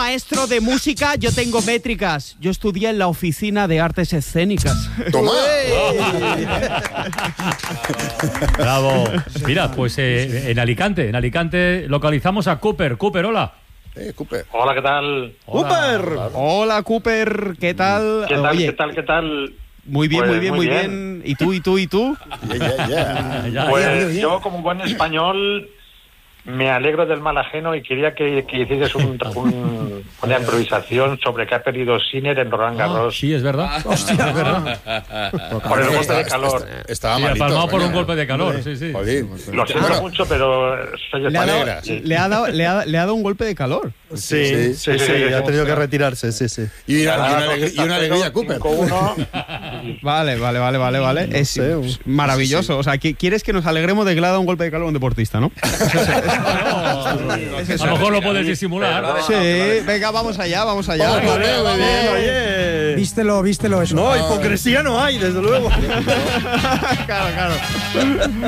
maestro de música, yo tengo métricas. Yo estudié en la Oficina de Artes Escénicas. ¡Toma! Bravo. Mira, pues en Alicante localizamos a Cooper. Cooper, hola. Cooper. Hola, ¿qué tal? ¡Cooper! Hola, Cooper, ¿qué tal? ¿Qué tal? Oye, ¿Qué tal? muy bien, Pues, muy bien. ¿Y tú? Pues yo, como buen español, me alegro del mal ajeno y quería que hicieses una improvisación sobre qué ha perdido Sinner en Roland Garros. Sí, es verdad. Hostia, es verdad. Por el golpe de calor. Estaba Sí, malito. palmado por un golpe de calor, sí. Jolín. Lo siento mucho, pero soy español. Le ha dado un golpe de calor. Sí, ha tenido que retirarse, sí. Y una alegría, Cooper. 5-1. Vale. Es maravilloso. O sea, ¿quieres que nos alegremos de que le ha dado un golpe de calor a un deportista, no? A lo mejor lo puedes disimular. Sí, venga, vamos allá. Muy bien, oye. Vístelo eso. No, hipocresía no hay, desde luego. Claro.